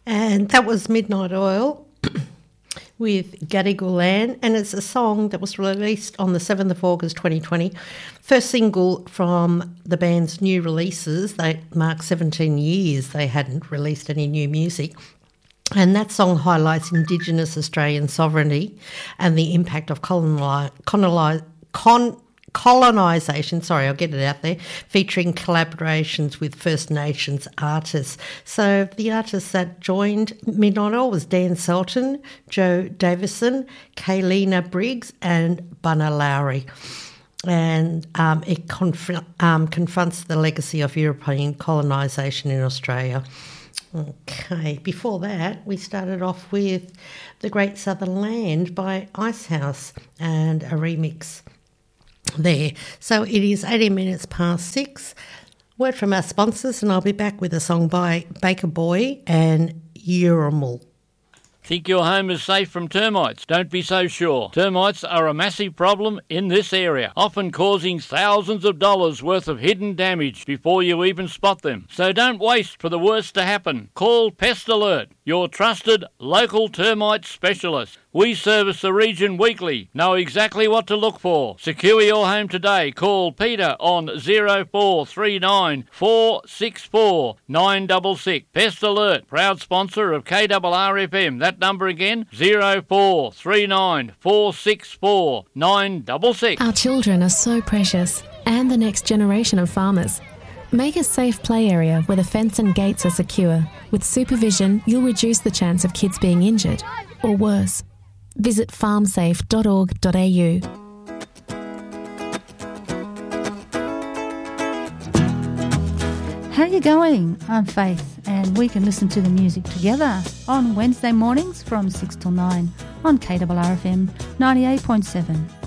And that was Midnight Oil with Gadigal, and it's a song that was released on the 7th of August 2020. First single from the band's new releases. They mark 17 years they hadn't released any new music. And that song highlights Indigenous Australian sovereignty and the impact of colonisation, I'll get it out there, featuring collaborations with First Nations artists. So the artists that joined Midnight Oil was Dan Selton, Joe Davison, Kaylina Briggs and Bunna Lowry. And it confronts the legacy of European colonisation in Australia. Okay, before that, we started off with The Great Southern Land by Icehouse and a remix there. So it is 18 minutes past 6. Word from our sponsors, and I'll be back with a song by Baker Boy and Urimal. Think your home is safe from termites? Don't be so sure. Termites are a massive problem in this area, often causing thousands of dollars worth of hidden damage before you even spot them. So don't waste for the worst to happen. Call Pest Alert, your trusted local termite specialist. We service the region weekly. Know exactly what to look for. Secure your home today. Call Peter on 0439 464 966. Pest Alert, proud sponsor of KRRFM. That number again, 0439 464 966. Our children are so precious, and the next generation of farmers. Make a safe play area where the fence and gates are secure. With supervision, you'll reduce the chance of kids being injured, or worse. Visit farmsafe.org.au. How you going? I'm Faith, and we can listen to the music together on Wednesday mornings from 6 till 9 on KRRFM 98.7.